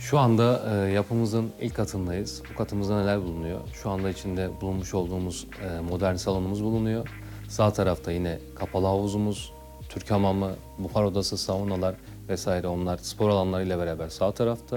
Şu anda yapımızın ilk katındayız. Bu katımızda neler bulunuyor? Şu anda içinde bulunmuş olduğumuz modern salonumuz bulunuyor. Sağ tarafta yine kapalı havuzumuz, Türk hamamı, buhar odası, saunalar vesaire onlar spor alanlarıyla beraber sağ tarafta.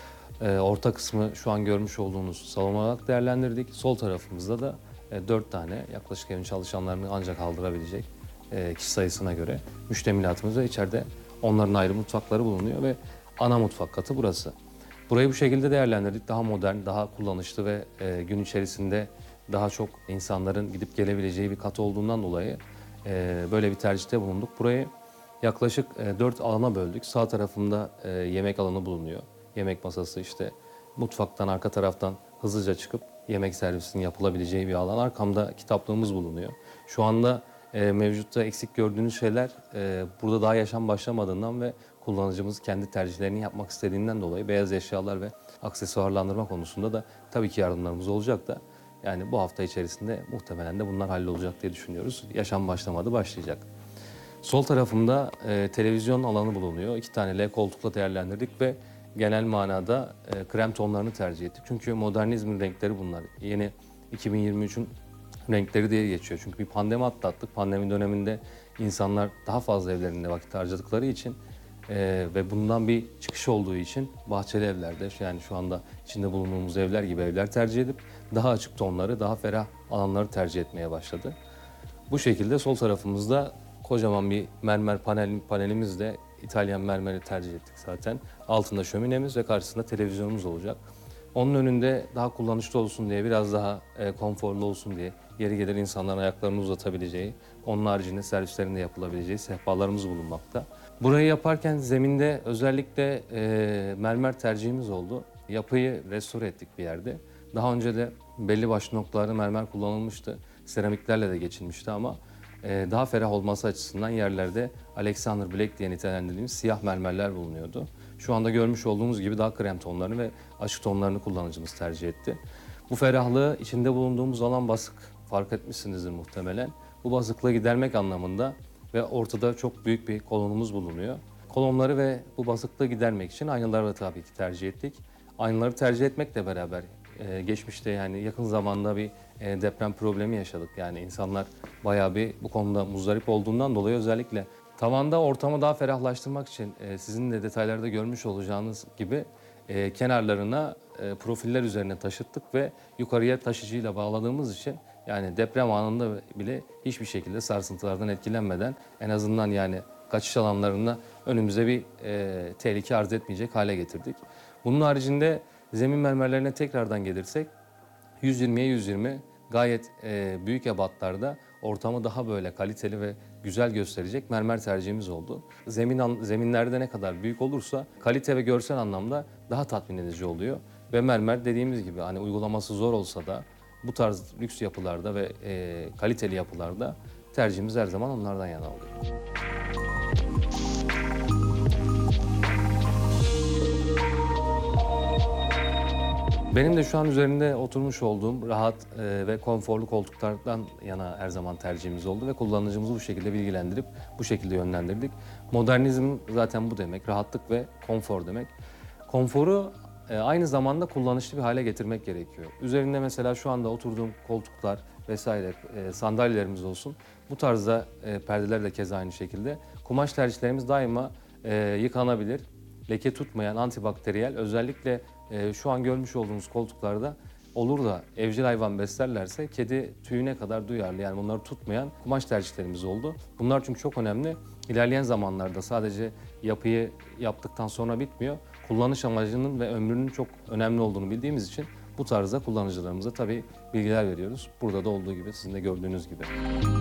Orta kısmı şu an görmüş olduğunuz salon olarak değerlendirdik. Sol tarafımızda da 4 tane yaklaşık evin çalışanlarını ancak kaldırabilecek kişi sayısına göre müştemilatımız ve içeride onların ayrı mutfakları bulunuyor ve ana mutfak katı burası. Burayı bu şekilde değerlendirdik. Daha modern, daha kullanışlı ve gün içerisinde daha çok insanların gidip gelebileceği bir kat olduğundan dolayı böyle bir tercihte bulunduk. Burayı yaklaşık 4 alana böldük. Sağ tarafında yemek alanı bulunuyor. Yemek masası işte mutfaktan arka taraftan hızlıca çıkıp yemek servisinin yapılabileceği bir alan. Arkamda kitaplığımız bulunuyor. Şu anda mevcutta eksik gördüğünüz şeyler burada daha yaşam başlamadığından ve kullanıcımız kendi tercihlerini yapmak istediğinden dolayı beyaz eşyalar ve aksesuarlandırma konusunda da tabii ki yardımlarımız olacak da yani bu hafta içerisinde muhtemelen de bunlar hallolacak diye düşünüyoruz. Yaşam başlamadı, başlayacak. Sol tarafımda televizyon alanı bulunuyor. 2 tane L koltukla değerlendirdik ve genel manada krem tonlarını tercih ettik. Çünkü modernizmin renkleri bunlar. Yeni 2023'ün renkleri diye geçiyor. Çünkü bir pandemi atlattık. Pandemi döneminde insanlar daha fazla evlerinde vakit harcadıkları için ve bundan bir çıkış olduğu için bahçeli evlerde yani şu anda içinde bulunduğumuz evler gibi evler tercih edip daha açık tonları, daha ferah alanları tercih etmeye başladı. Bu şekilde sol tarafımızda kocaman bir mermer panelimizle İtalyan mermeri tercih ettik zaten. Altında şöminemiz ve karşısında televizyonumuz olacak. Onun önünde daha kullanışlı olsun diye, biraz daha konforlu olsun diye yeri gelir insanların ayaklarını uzatabileceği, onun haricinde servislerinde yapılabileceği sehpalarımız bulunmakta. Burayı yaparken zeminde özellikle mermer tercihimiz oldu. Yapıyı restore ettik bir yerde. Daha önce de belli başlı noktalarda mermer kullanılmıştı. Seramiklerle de geçilmişti ama daha ferah olması açısından yerlerde Alexander Black diye nitelendirdiğimiz siyah mermerler bulunuyordu. Şu anda görmüş olduğumuz gibi daha krem tonlarını ve açık tonlarını kullanıcımız tercih etti. Bu ferahlığı içinde bulunduğumuz alan basık, fark etmişsinizdir muhtemelen. Bu basıklığı gidermek anlamında ve ortada çok büyük bir kolonumuz bulunuyor. Kolonları ve bu basıklığı gidermek için aynaları da tabii ki tercih ettik. Aynaları tercih etmekle beraber geçmişte yani yakın zamanda bir deprem problemi yaşadık. Yani insanlar bayağı bir bu konuda muzdarip olduğundan dolayı özellikle tavanda ortamı daha ferahlaştırmak için sizin de detaylarda görmüş olacağınız gibi kenarlarına profiller üzerine taşıttık ve yukarıya taşıcıyla bağladığımız için yani deprem anında bile hiçbir şekilde sarsıntılardan etkilenmeden en azından yani kaçış alanlarında önümüze bir tehlike arz etmeyecek hale getirdik. Bunun haricinde zemin mermerlerine tekrardan gelirsek 120'ye 120 gayet büyük ebatlarda ortamı daha böyle kaliteli ve güzel gösterecek mermer tercihimiz oldu. Zeminlerde ne kadar büyük olursa kalite ve görsel anlamda daha tatmin edici oluyor. Ve mermer dediğimiz gibi hani uygulaması zor olsa da bu tarz lüks yapılarda ve kaliteli yapılarda tercihimiz her zaman onlardan yana oluyor. Benim de şu an üzerinde oturmuş olduğum rahat ve konforlu koltuklardan yana her zaman tercihimiz oldu ve kullanıcımızı bu şekilde bilgilendirip bu şekilde yönlendirdik. Modernizm zaten bu demek, rahatlık ve konfor demek. Konforu aynı zamanda kullanışlı bir hale getirmek gerekiyor. Üzerinde mesela şu anda oturduğum koltuklar vesaire sandalyelerimiz olsun. Bu tarzda perdeler de keza aynı şekilde. Kumaş tercihlerimiz daima yıkanabilir, leke tutmayan antibakteriyel özellikle şu an görmüş olduğunuz koltuklarda olur da evcil hayvan beslerlerse kedi tüyüne kadar duyarlı yani bunları tutmayan kumaş tercihlerimiz oldu. Bunlar çünkü çok önemli. İlerleyen zamanlarda sadece yapıyı yaptıktan sonra bitmiyor. Kullanış amacının ve ömrünün çok önemli olduğunu bildiğimiz için bu tarzda kullanıcılarımıza tabii bilgiler veriyoruz. Burada da olduğu gibi sizin de gördüğünüz gibi.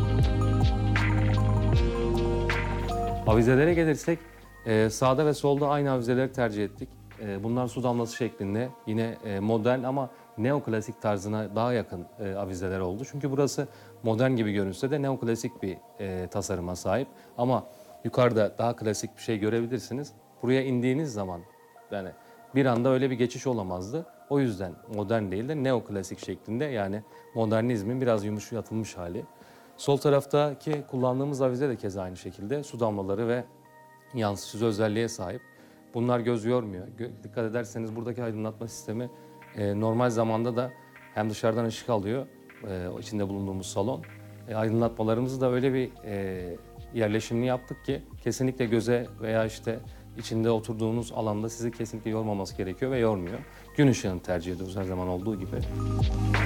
Avizelere gelirsek sağda ve solda aynı avizeleri tercih ettik. Bunlar su damlası şeklinde yine modern ama neoklasik tarzına daha yakın avizeler oldu. Çünkü burası modern gibi görünse de neoklasik bir tasarıma sahip. Ama yukarıda daha klasik bir şey görebilirsiniz. Buraya indiğiniz zaman yani bir anda öyle bir geçiş olamazdı. O yüzden modern değil de neoklasik şeklinde yani modernizmin biraz yumuşatılmış hali. Sol taraftaki kullandığımız avize de keza aynı şekilde su damlaları ve yansıtıcı özelliğe sahip. Bunlar göz yormuyor. Dikkat ederseniz buradaki aydınlatma sistemi normal zamanda da hem dışarıdan ışık alıyor, içinde bulunduğumuz salon. Aydınlatmalarımızı da öyle bir yerleşimini yaptık ki kesinlikle göze veya işte içinde oturduğunuz alanda sizi kesinlikle yormaması gerekiyor ve yormuyor. Gün ışığını tercih ediyoruz her zaman olduğu gibi.